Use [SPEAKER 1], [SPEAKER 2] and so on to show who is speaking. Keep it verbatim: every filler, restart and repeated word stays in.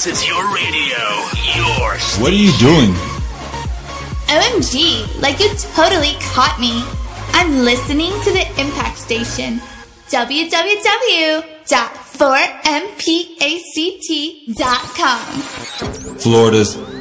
[SPEAKER 1] This is your radio, your station.
[SPEAKER 2] What are you doing?
[SPEAKER 3] O M G, like you totally caught me. I'm listening to the Impact Station. w w w dot four m pact dot com.
[SPEAKER 2] Florida's